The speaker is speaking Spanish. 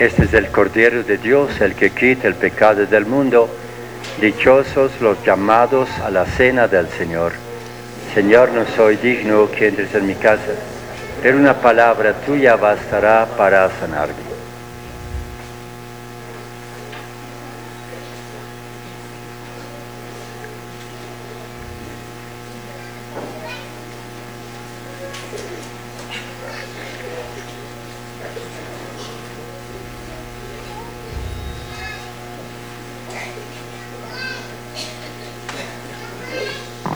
Este es el Cordero de Dios, el que quita el pecado del mundo. Dichosos los llamados a la cena del Señor. Señor, no soy digno que entres en mi casa, pero una palabra tuya bastará para sanarme.